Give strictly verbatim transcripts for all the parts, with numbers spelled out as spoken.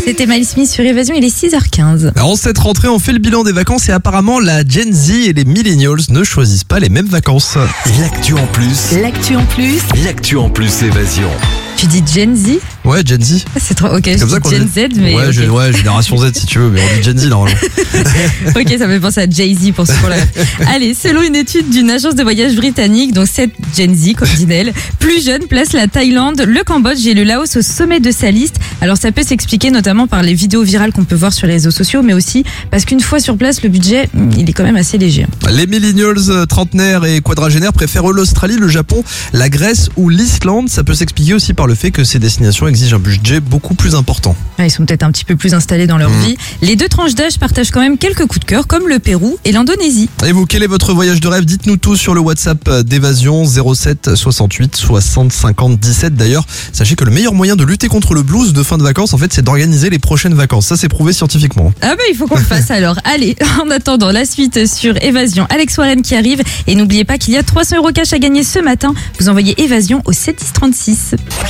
C'était Miles Smith sur Évasion, il est six heures quinze. En cette rentrée, on fait le bilan des vacances et apparemment la Gen Z et les millennials ne choisissent pas les mêmes vacances. L'actu en plus. L'actu en plus. L'actu en plus Évasion. Tu dis Gen Z? Ouais, Gen Z. C'est trop, ok, Comme je ça dis qu'on Gen dit- Z, mais. Ouais, ok. j'ai- ouais, génération Z si tu veux, mais on dit Gen Z normalement. Ok, ça me fait penser à Jay-Z pour ce coup-là. Allez, selon une étude d'une agence de voyage britannique, donc cette Gen Z, comme dit Nel, plus jeune place la Thaïlande, le Cambodge et le Laos au sommet de sa liste. Alors ça peut s'expliquer notamment par les vidéos virales qu'on peut voir sur les réseaux sociaux, mais aussi parce qu'une fois sur place, le budget, il est quand même assez léger. Les millennials, euh, trentenaires et quadragénaires préfèrent eux l'Australie, le Japon, la Grèce ou l'Islande. Ça peut s'expliquer aussi par le fait que ces destinations exigent un budget beaucoup plus important. Ouais, ils sont peut-être un petit peu plus installés dans leur Mmh. vie. Les deux tranches d'âge partagent quand même quelques coups de cœur, comme le Pérou et l'Indonésie. Et vous, quel est votre voyage de rêve? Dites-nous tout sur le WhatsApp d'Évasion zéro sept soixante-huit soixante cinquante dix-sept. D'ailleurs, sachez que le meilleur moyen de lutter contre le blues de fin de vacances, en fait, c'est d'organiser les prochaines vacances. Ça, c'est prouvé scientifiquement. Ah bah il faut qu'on le fasse alors. Allez, en attendant la suite sur Évasion, Alex Warren qui arrive. Et n'oubliez pas qu'il y a trois cents euros cash à gagner ce matin. Vous envoyez Évasion au sept dix trente-six.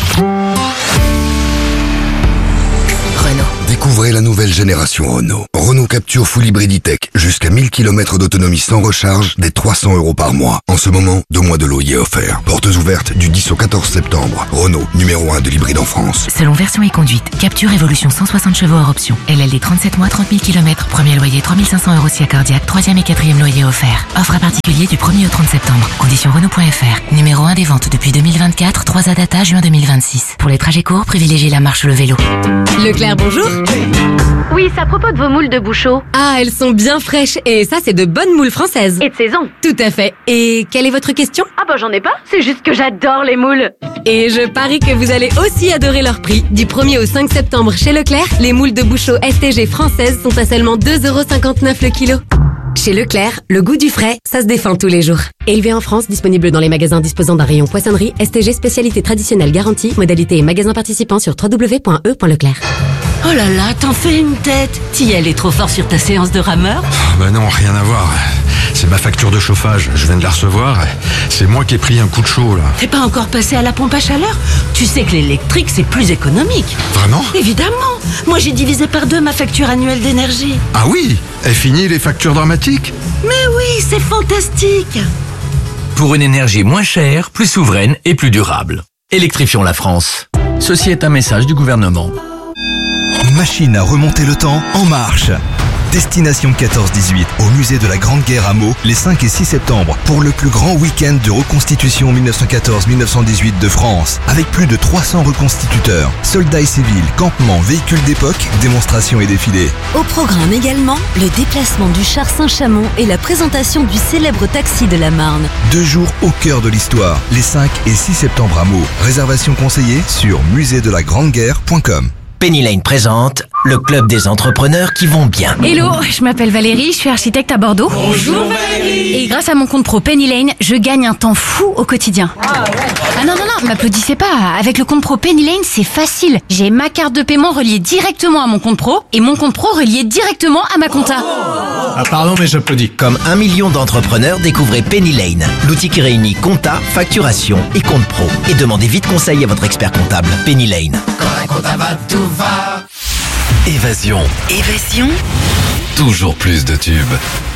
Renault. Découvrez la nouvelle génération Renault. Renault Capture Full Hybrid E-Tech. Jusqu'à mille kilomètres d'autonomie sans recharge, dès trois cents euros par mois. En ce moment, deux mois de loyer offert. Portes ouvertes du dix au quatorze septembre. Renault, numéro un de l'hybride en France. Selon version et conduite, Capture Évolution cent soixante chevaux hors option. L L D trente-sept mois, trente mille kilomètres. Premier loyer trois mille cinq cents euros si accordiaque. Troisième et quatrième loyer offert. Offre à particulier du premier au trente septembre. Conditions Renault point F R. Numéro un des ventes depuis deux mille vingt-quatre. trois A data juin deux mille vingt-six. Pour les trajets courts, privilégiez la marche ou le vélo. Leclerc, bonjour. Oui, c'est à propos de vos moules de bouchot. Ah, elles sont bien fraîches et ça, c'est de bonnes moules françaises. Et de saison. Tout à fait. Et quelle est votre question? Ah bah j'en ai pas, c'est juste que j'adore les moules. Et je parie que vous allez aussi adorer leur prix. Du premier au cinq septembre chez Leclerc, les moules de bouchot S T G françaises sont à seulement deux euros cinquante-neuf le kilo. Chez Leclerc, le goût du frais, ça se défend tous les jours. Élevé en France, disponible dans les magasins disposant d'un rayon poissonnerie, S T G spécialité traditionnelle garantie, modalité et magasin participant sur w w w point e point leclerc. Oh là là, t'en fais une tête. T'y allais trop fort sur ta séance de rameur? Bah non, rien à voir. C'est ma facture de chauffage. Je viens de la recevoir. C'est moi qui ai pris un coup de chaud, là. T'es pas encore passé à la pompe à chaleur? Tu sais que l'électrique, c'est plus économique. Vraiment? Évidemment. Moi, j'ai divisé par deux ma facture annuelle d'énergie. Ah oui? Est fini les factures dramatiques? Mais oui, c'est fantastique. Pour une énergie moins chère, plus souveraine et plus durable. Électrifions la France. Ceci est un message du gouvernement. Machine à remonter le temps en marche. Destination quatorze dix-huit au musée de la Grande Guerre à Meaux les cinq et six septembre pour le plus grand week-end de reconstitution mille neuf cent quatorze mille neuf cent dix-huit de France avec plus de trois cents reconstituteurs, soldats et civils, campements, véhicules d'époque, démonstrations et défilés. Au programme également, le déplacement du char Saint-Chamond et la présentation du célèbre taxi de la Marne. Deux jours au cœur de l'histoire, les cinq et six septembre à Meaux. Réservation conseillée sur musée de la grande guerre point com. Penny Lane présente le club des entrepreneurs qui vont bien. Hello, je m'appelle Valérie, je suis architecte à Bordeaux. Bonjour Valérie. Et grâce à mon compte pro Penny Lane, je gagne un temps fou au quotidien. Ah ouais. Ah non, non, non, m'applaudissez pas. Avec le compte pro Penny Lane, c'est facile. J'ai ma carte de paiement reliée directement à mon compte pro et mon compte pro relié directement à ma compta. Ah pardon, mais j'applaudis. Comme un million d'entrepreneurs, découvrez Penny Lane, l'outil qui réunit compta, facturation et compte pro. Et demandez vite conseil à votre expert comptable. Penny Lane. Quand un comptable va, tout va. Évasion. Évasion. Toujours plus de tubes.